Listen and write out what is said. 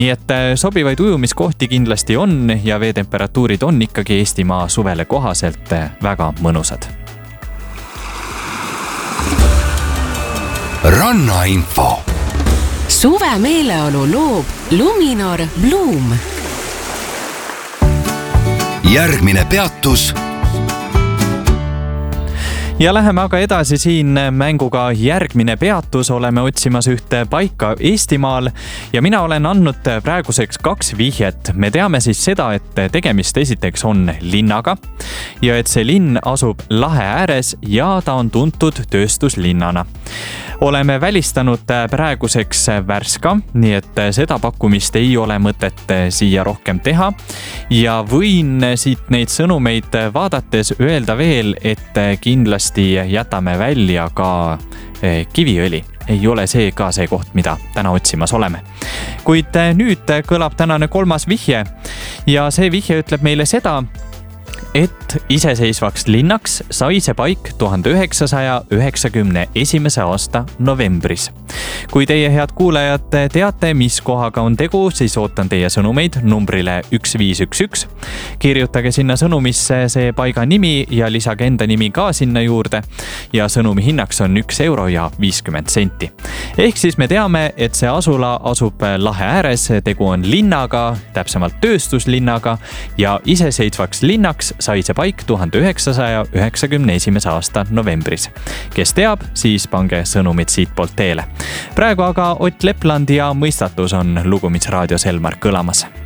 nii et sobivaid ujumiskohti kindlasti on ja veetemperatuurid on ikkagi Eestimaa suvele kohaselt väga mõnusad. Rannainfo. Suve meeleolu loob Luminor Bloom. Järgmine peatus. Ja läheme aga edasi siin mänguga järgmine peatus. Oleme otsimas ühte paika Eestimaal ja mina olen andnud praeguseks 2 vihjet. Me teame siis seda, et tegemist esiteks on linnaga ja et see linn asub lahe ääres ja ta on tuntud tööstuslinnana. Oleme välistanud praeguseks Värska, nii et seda pakkumist ei ole mõtet siia rohkem teha. Ja võin siit neid sõnumeid vaadates öelda veel, et kindlasti jätame välja ka Kiviõli. Ei ole see ka see koht, mida täna otsimas oleme. Kuid nüüd kõlab tänane 3. vihje ja see vihje ütleb meile seda, et iseseisvaks linnaks sai see paik 1991. aasta novembris. Kui teie head kuulajad teate, mis kohaga on tegu, siis ootan teie sõnumeid numbrile 1511. Kirjutage sinna sõnumisse see paiga nimi ja lisage enda nimi ka sinna juurde ja sõnumi hinnaks on 1 euro ja 50 senti. Ehk siis me teame, et see asula asub lahe ääres, tegu on linnaga, täpsemalt tööstuslinnaga ja iseseisvaks linnaks sai see paik 1991. aasta novembris. Kes teab, siis pange sõnumid siit poolt teele. Praegu aga Ott Lepland ja Mõistatus on lugu, mis raadios Elmar kõlamas.